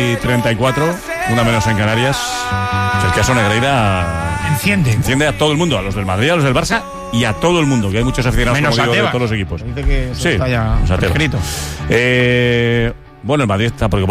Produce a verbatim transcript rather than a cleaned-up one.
treinta y cuatro, una menos en Canarias. El caso Negreira enciende. Enciende a todo el mundo, a los del Madrid, a los del Barça y a todo el mundo, que hay muchos aficionados menos como digo, Tebas. de todos los equipos. Dice que eso sí, está ya escrito. escrito. Eh, bueno, el Madrid está preocupado.